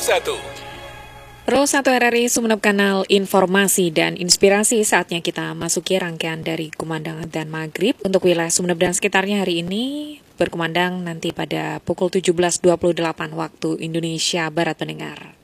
1. Pro 1 RRI Sumeneb, kanal informasi dan inspirasi. Saatnya kita masuki rangkaian dari Kumandang dan Maghrib untuk wilayah Sumeneb dan sekitarnya hari ini berkumandang nanti pada pukul 17.28 waktu Indonesia Barat pendengar.